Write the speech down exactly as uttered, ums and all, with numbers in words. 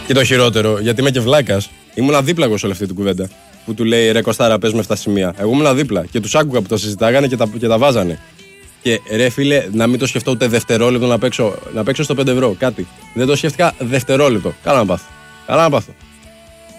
Και το χειρότερο, γιατί είμαι και βλάκας, ήμουνα δίπλα εγώ σε όλη αυτή την κουβέντα. Που του λέει ρε Κωστάρα, πες με αυτά σημεία. Εγώ ήμουν δίπλα και τους άκουγα που το συζητάγανε και τα, και τα βάζανε. Και ρε φίλε, να μην το σκεφτώ ούτε δευτερόλεπτο να παίξω, να παίξω στο πέντε ευρώ κάτι. Δεν το σκέφτηκα δευτερόλεπτο. Καλά να πάθω. Καλά να πάθω.